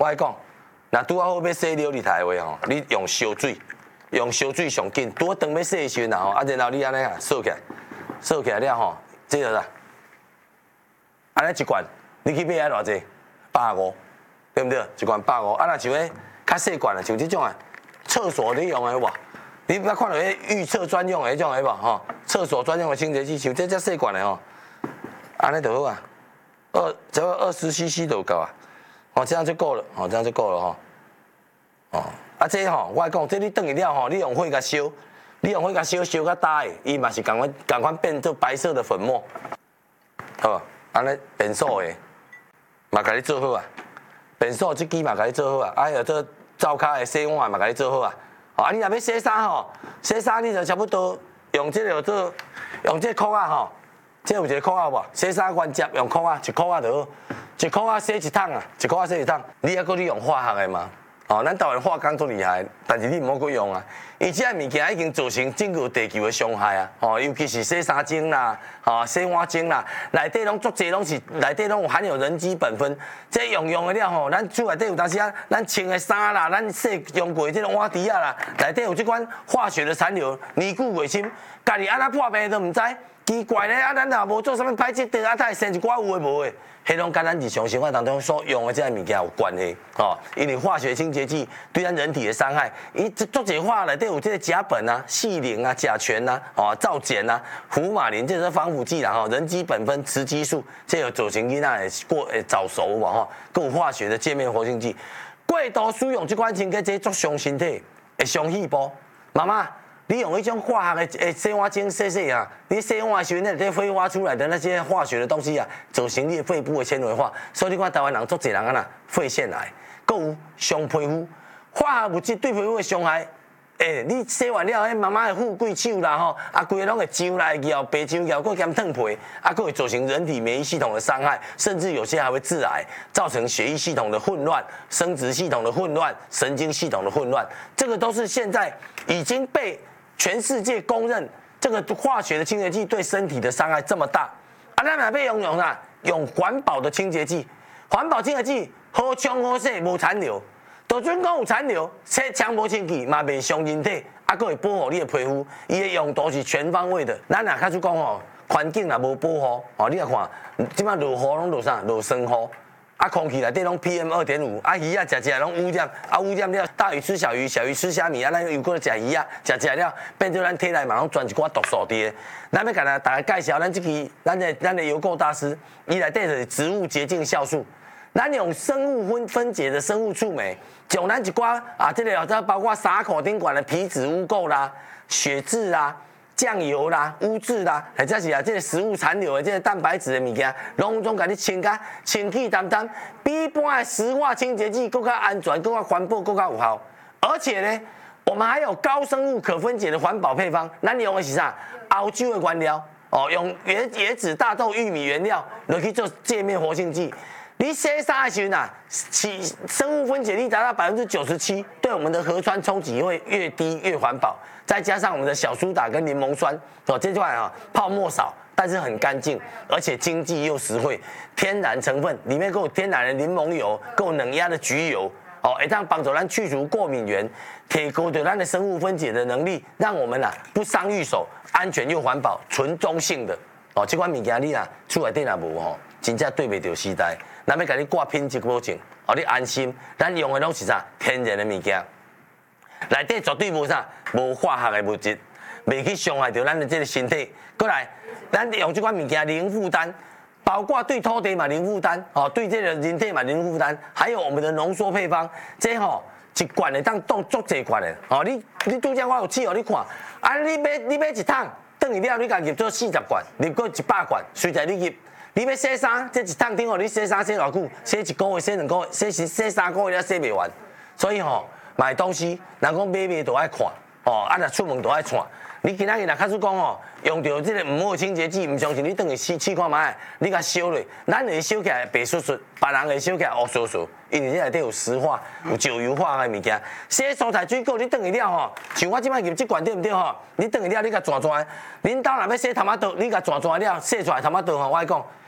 我来讲，若拄好要洗料理台的话吼，你用烧水，用烧水上紧。拄好当要洗的时阵吼，然后你安尼啊扫起来，扫起来了吼，这个啦，安尼一罐，你去买爱偌济？150，对不对？一罐150。啊，若像迄较细罐的，像这种啊，厕所你用的有无？你捌看到迄预测专用的迄种有无？吼，厕所专用的清洁剂，像这只细罐的吼，安尼就好啊。只要20cc 就够啊。哦，这样就够了，哦，这样就够了哈。哦，啊，这吼，我讲，这你炖去了吼，你用火甲烧，你用火甲烧，烧甲大的，伊嘛是共款变做白色的粉末，好，安尼便所的，嘛甲你做好啊。便所这支嘛甲你做好啊，还有这灶骹的洗碗嘛甲你做好啊。啊，你若要洗衫吼，洗衫你就差不多用这个做，用这壳啊吼，这有一个壳啊无？洗衫原接用壳啊，一壳啊就好。一箍仔洗一桶啊，一箍仔洗一桶，你还搁你用化学的吗？哦，咱台湾化工足厉害，但是你唔好搁用啊，因为这物件已经造成整个地球的伤害啊！哦，尤其是洗衫精啦，哦，洗碗精啦，内底拢足侪拢是内底拢有含有人基苯酚，这用的了吼，咱厝内底有当时啊，咱穿的衫啦，咱洗用过这种碗碟啊啦，内底有这款化学的残留，年久月深，家己安那破病都唔知。奇怪咧，啊，咱若无做啥物歹积德，啊，才会生一寡有诶无诶，迄拢跟咱日常生活当中所用的这些物件有关系，哦，因为化学清洁剂对咱人体的伤害，伊做这化内底有这个甲苯啊、细磷啊、甲醛啊、哦、皂碱啊、福马林，这是防腐剂啦，吼，人基苯酚、雌激素，这有造成囡仔会早熟嘛，吼，更有化学的界面活性剂，过度使用这款清洁剂，足伤身体，会伤细胞，妈妈。你用一种化学的洗碗精洗啊，你洗碗的时候那些挥发出来的那些化学的东西啊，造成你的肺部的纤维化，所以你看台湾人足侪人啊呐，肺腺癌，还有伤皮肤，化学物质对皮肤的伤害。你洗完了，迄妈妈的富贵手啦吼，啊，规个拢会揪来咬，白揪咬，佫兼烫皮，啊，佫会造成人体免疫系统的伤害，甚至有些还会致癌，造成血液系统的混乱、生殖系统的混乱、神经系统的混乱，这个都是现在已经被全世界公认，这个化学的清洁剂对身体的伤害这么大，啊，咱哪要用啊？用环保的清洁剂，环保清洁剂好冲好洗，无残留。就准讲有残留，洗枪无清气嘛，袂伤人体，啊，佫会保护你的皮肤。伊的用途是全方位的。咱若开始讲吼，环境若无保护，哦，你来看，即摆落雨拢落啥？落霜雨。啊，空气内底拢 PM2.5，啊，鱼啊食拢污染，啊污染了，大鱼吃小鱼，小鱼吃虾米，啊，咱又搁食鱼啊，食了，变做咱体内嘛拢钻一寡毒素伫的。咱要甲大家介绍咱这期咱的油垢大师，伊内底就是植物洁净酵素。咱用生物分解的生物触媒，将咱一寡啊，这个包括衫裤顶管的皮脂污垢啦、血渍啦、酱油啦、污渍啦，或者是啊，这个食物残留的这个蛋白质的物件，拢总甲你清气淡淡，比一般的石化清洁剂更加安全、更加环保、更加有效。而且呢，我们还有高生物可分解的环保配方，咱用的是啥？澳洲的原料哦，用椰子、大豆、玉米原料来去做界面活性剂。你洗衫的时候啊，生物分解率达到97%，对我们的河川冲击会越低越环保。再加上我们的小苏打跟柠檬酸，哦，这块啊泡沫少，但是很干净，而且经济又实惠，天然成分里面够有天然的柠檬油，够冷压的菊油，哦，会当帮助咱去除过敏源，提高对咱的生物分解的能力，让我们啊不伤玉手，安全又环保，纯中性的。哦，这款物件你啊厝内底若无吼，真正对袂着时代。咱要甲你挂品质保证，哦，你安心。咱用的拢是啥？天然的物件，内底绝对无啥，无化学的物质，袂去伤害到咱的这个身体。过来，咱用这款物件零负担，包括对土地嘛零负担，哦，对这个人体嘛零负担，还有我们的浓缩配方，这吼一罐会当当足侪罐的。哦，你拄则我有试哦，你看，啊，你买一桶，等于了你家入做40罐，入过100罐，随在你入。你要洗衫，这一趟顶哦，你洗衫洗偌久？洗1个月、洗2个月、洗3个月了洗袂完。所以吼，买东西，人讲买都爱看，哦，啊，若出门都爱看。你今仔日若开始讲吼，用到这个唔好的清洁剂，唔相信你等于试看卖，你甲烧落，咱会烧起来白xuất xuất，别人会烧起来黑xuất xuất，因为这内底有石化、有石油化的物件。洗蔬菜水果，你等于了吼，像我即摆入这罐对唔对吼？你等于了，你甲转转，恁兜若要洗头毛豆，你甲转转了，洗出来头毛豆吼，我讲。